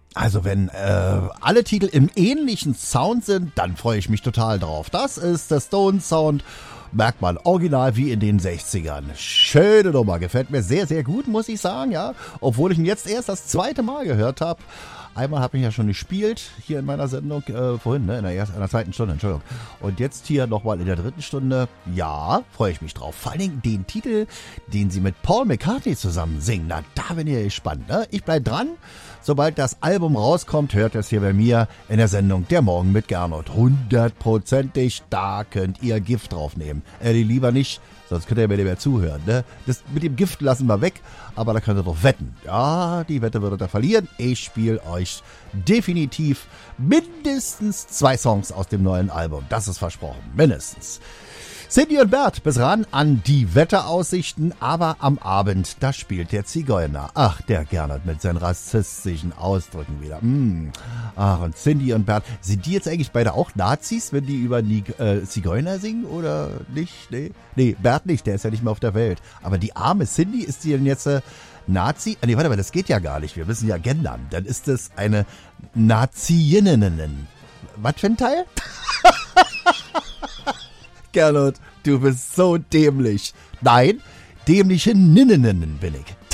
Also wenn alle Titel im ähnlichen Sound sind, dann freue ich mich total drauf. Das ist der Stone-Sound, merkt man original wie in den 60ern. Schöne Nummer, gefällt mir sehr, sehr gut, muss ich sagen, ja. Obwohl ich ihn jetzt erst das zweite Mal gehört habe. Einmal habe ich ja schon gespielt, hier in meiner Sendung, vorhin, ne, in der zweiten Stunde, Entschuldigung. Und jetzt hier nochmal in der dritten Stunde. Ja, freue ich mich drauf. Vor allen Dingen den Titel, den sie mit Paul McCartney zusammen singen. Na, da bin ich gespannt, ne? Ich bleib dran. Sobald das Album rauskommt, hört ihr es hier bei mir in der Sendung Der Morgen mit Gernot. 100%ig, da könnt ihr Gift draufnehmen. Lieber nicht, sonst könnt ihr mir nicht mehr zuhören. Ne? Das mit dem Gift lassen wir weg, aber da könnt ihr doch wetten. Ja, die Wette würdet ihr verlieren. Ich spiele euch definitiv mindestens 2 Songs aus dem neuen Album. Das ist versprochen, mindestens. Cindy und Bert bis ran an die Wetteraussichten, aber am Abend, da spielt der Zigeuner. Ach, der Gernot mit seinen rassistischen Ausdrücken wieder. Ach, und Cindy und Bert, sind die jetzt eigentlich beide auch Nazis, wenn die über die Zigeuner singen oder nicht? Nee, Bert nicht, der ist ja nicht mehr auf der Welt. Aber die arme Cindy, ist die denn jetzt Nazi? Nee, warte mal, das geht ja gar nicht. Wir müssen ja gendern. Dann ist es eine Naziinnen. Was für ein Teil? Gernot, du bist so dämlich. Nein, dämliche Ninnenen bin ich.